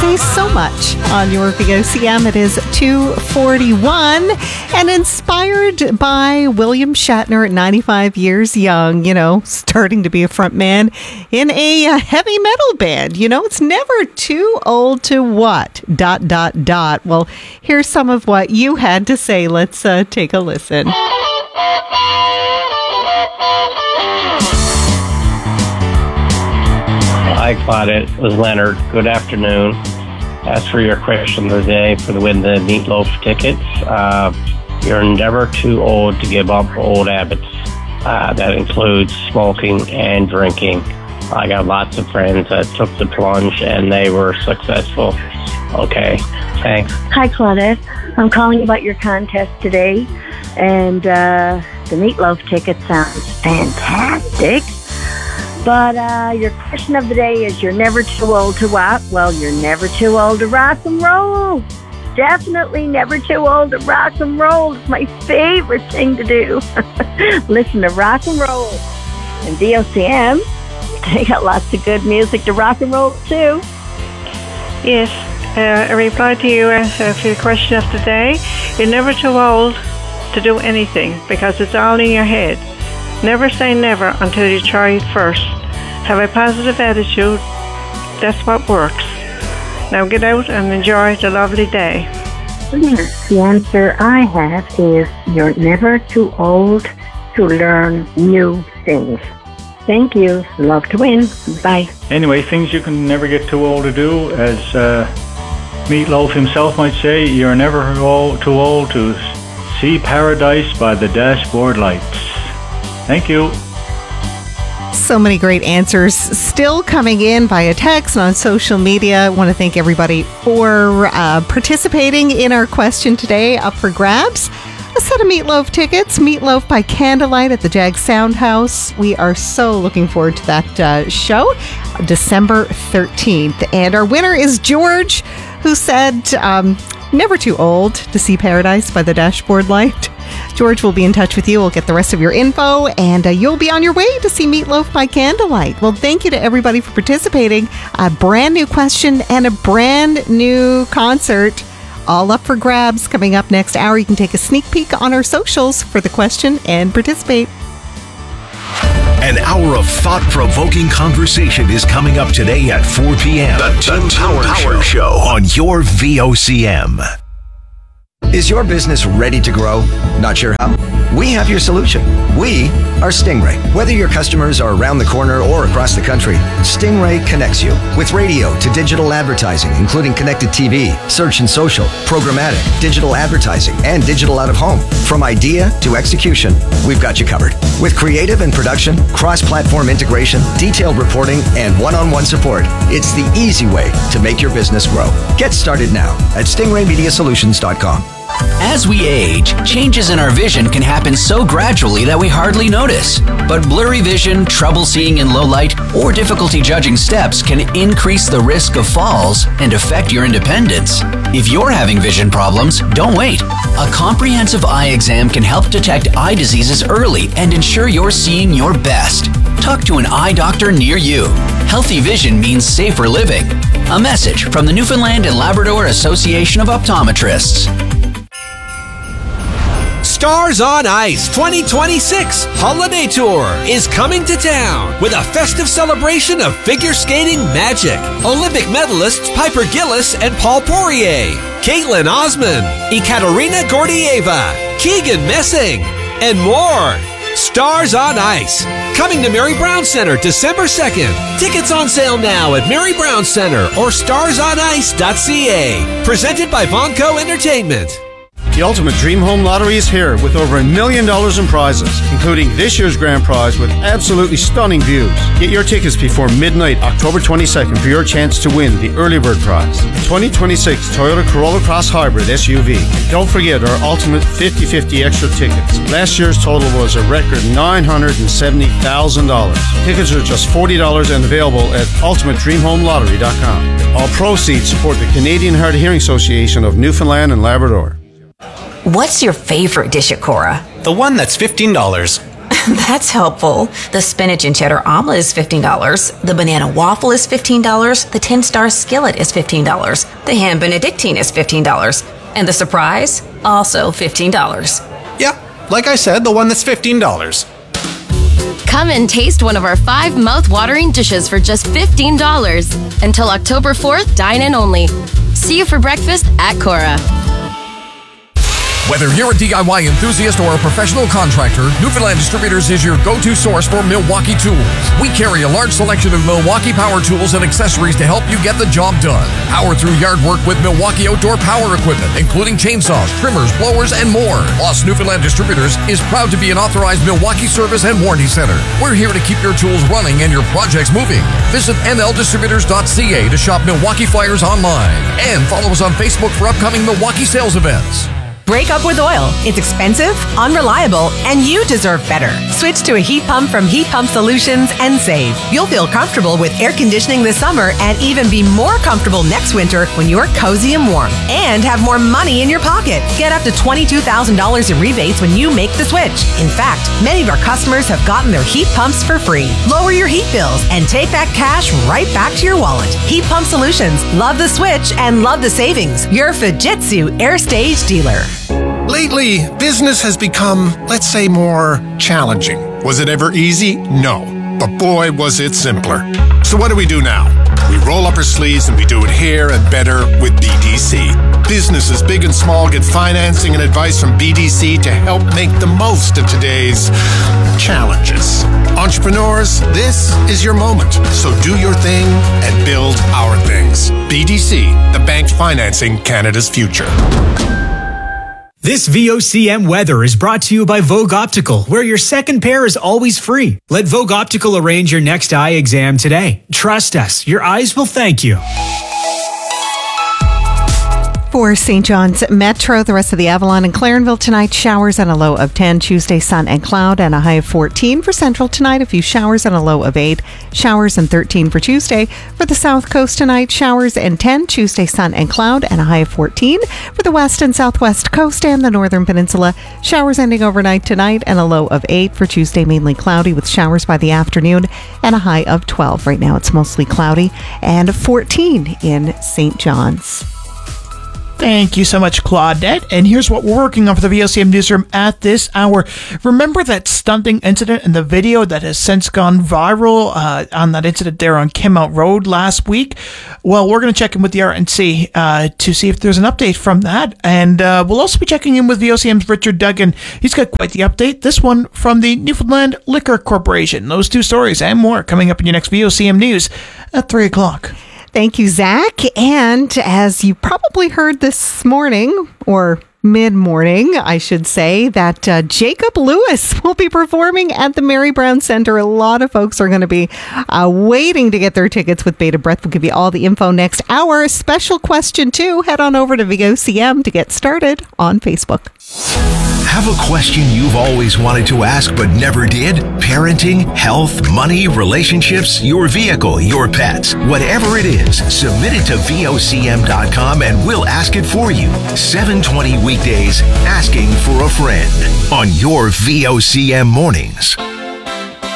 Play So Much on your VOCM. It is 2:41 and inspired by William Shatner at 95 years young, starting to be a front man in a heavy metal band. It's never too old to what? ... Well, here's some of what you had to say. Let's take a listen. Hi, Claudette. It was Leonard. Good afternoon. As for your question of the day for the win the Meatloaf tickets, you're never too old to give up old habits. That includes smoking and drinking. I got lots of friends that took the plunge and they were successful. Okay, thanks. Hi, Claudette. I'm calling about your contest today, and the Meatloaf ticket sounds fantastic. But your question of the day is, you're never too old to what? Well, you're never too old to rock and roll. Definitely never too old to rock and roll. It's my favorite thing to do. Listen to rock and roll. And VOCM, they got lots of good music to rock and roll too. Yes, I reply to you for the question of the day. You're never too old to do anything because it's all in your head. Never say never until you try it first. Have a positive attitude. That's what works. Now get out and enjoy the lovely day. Yes, the answer I have is, you're never too old to learn new things. Thank you. Love to win. Bye. Anyway, things you can never get too old to do, as Meatloaf himself might say, you're never too old to see paradise by the dashboard lights. Thank you. So many great answers still coming in via text and on social media. I want to thank everybody for participating in our question today. Up for grabs, a set of Meatloaf tickets. Meatloaf by Candlelight at the Jag Sound House. We are so looking forward to that show, December 13th. And our winner is George, who said, never too old to see paradise by the dashboard light. George will be in touch with you. We'll get the rest of your info, and you'll be on your way to see Meatloaf by Candlelight. Well, thank you to everybody for participating. A brand new question and a brand new concert, all up for grabs. Coming up next hour, you can take a sneak peek on our socials for the question and participate. An hour of thought-provoking conversation is coming up today at 4 p.m. The Tim Power Show on your VOCM. Is your business ready to grow? Not sure how? We have your solution. We are Stingray. Whether your customers are around the corner or across the country, Stingray connects you with radio to digital advertising, including connected TV, search and social, programmatic, digital advertising, and digital out of home. From idea to execution, we've got you covered. With creative and production, cross-platform integration, detailed reporting, and one-on-one support, it's the easy way to make your business grow. Get started now at stingraymediasolutions.com. As we age, changes in our vision can happen so gradually that we hardly notice. But blurry vision, trouble seeing in low light, or difficulty judging steps can increase the risk of falls and affect your independence. If you're having vision problems, don't wait. A comprehensive eye exam can help detect eye diseases early and ensure you're seeing your best. Talk to an eye doctor near you. Healthy vision means safer living. A message from the Newfoundland and Labrador Association of Optometrists. Stars on Ice 2026 Holiday Tour is coming to town with a festive celebration of figure skating magic. Olympic medalists Piper Gillis and Paul Poirier, Caitlin Osman, Ekaterina Gordieva, Keegan Messing, and more. Stars on Ice, coming to Mary Brown Center December 2nd. Tickets on sale now at Mary Brown Center or starsonice.ca. Presented by Vonco Entertainment. The Ultimate Dream Home Lottery is here with over $1 million in prizes, including this year's grand prize with absolutely stunning views. Get your tickets before midnight, October 22nd for your chance to win the early bird prize. 2026 Toyota Corolla Cross Hybrid SUV. Don't forget our Ultimate 50/50 extra tickets. Last year's total was a record $970,000. Tickets are just $40 and available at ultimatedreamhomelottery.com. All proceeds support the Canadian Hard of Hearing Association of Newfoundland and Labrador. What's your favorite dish at Cora? The one that's $15. That's helpful. The spinach and cheddar omelet is $15. The banana waffle is $15. The 10-star skillet is $15. The ham benedictine is $15. And the surprise? Also $15. Yeah, like I said, the one that's $15. Come and taste one of our 5 mouth-watering dishes for just $15. Until October 4th, dine-in only. See you for breakfast at Cora. Whether you're a DIY enthusiast or a professional contractor, Newfoundland Distributors is your go-to source for Milwaukee tools. We carry a large selection of Milwaukee power tools and accessories to help you get the job done. Power through yard work with Milwaukee outdoor power equipment, including chainsaws, trimmers, blowers, and more. Plus, Newfoundland Distributors is proud to be an authorized Milwaukee service and warranty center. We're here to keep your tools running and your projects moving. Visit nldistributors.ca to shop Milwaukee flyers online. And follow us on Facebook for upcoming Milwaukee sales events. Break up with oil. It's expensive, unreliable, and you deserve better. Switch to a heat pump from Heat Pump Solutions and save. You'll feel comfortable with air conditioning this summer and even be more comfortable next winter when you're cozy and warm. And have more money in your pocket. Get up to $22,000 in rebates when you make the switch. In fact, many of our customers have gotten their heat pumps for free. Lower your heat bills and take that cash right back to your wallet. Heat Pump Solutions. Love the switch and love the savings. Your Fujitsu Air Stage dealer. Lately, business has become, let's say, more challenging. Was it ever easy? No. But boy, was it simpler. So what do we do now? We roll up our sleeves and we do it here and better with BDC. Businesses big and small get financing and advice from BDC to help make the most of today's challenges. Entrepreneurs, this is your moment. So do your thing and build our things. BDC, the bank financing Canada's future. This VOCM weather is brought to you by Vogue Optical, where your second pair is always free. Let Vogue Optical arrange your next eye exam today. Trust us, your eyes will thank you. For St. John's Metro, the rest of the Avalon and Clarenville tonight, showers and a low of 10. Tuesday, sun and cloud and a high of 14. For Central tonight, a few showers and a low of 8. Showers and 13 for Tuesday. For the South Coast tonight, showers and 10. Tuesday, sun and cloud and a high of 14. For the West and Southwest Coast and the Northern Peninsula, showers ending overnight tonight and a low of 8. For Tuesday, mainly cloudy with showers by the afternoon and a high of 12. Right now, it's mostly cloudy and 14 in St. John's. Thank you so much, Claudette. And here's what we're working on for the VOCM Newsroom at this hour. Remember that stunting incident in the video that has since gone viral on that incident there on Kenmount Road last week? Well, we're going to check in with the RNC to see if there's an update from that. And we'll also be checking in with VOCM's Richard Duggan. He's got quite the update. This one from the Newfoundland Liquor Corporation. Those two stories and more coming up in your next VOCM News at 3 o'clock. Thank you, Zach. And as you probably heard this morning, or mid-morning, I should say, that Jacob Lewis will be performing at the Mary Brown Center. A lot of folks are going to be waiting to get their tickets with bated breath. We'll give you all the info next hour. A special question, too. Head on over to VOCM to get started on Facebook. Have a question you've always wanted to ask but never did? Parenting, health, money, relationships, your vehicle, your pets. Whatever it is, submit it to VOCM.com and we'll ask it for you. 7:20 weekdays, Asking for a Friend on your VOCM mornings.